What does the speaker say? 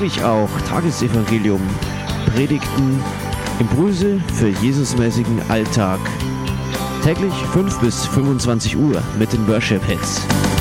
Ich auch Tagesevangelium, Predigten, Impulse für Jesusmäßigen Alltag. Täglich 5 bis 25 Uhr mit den Worship Hits.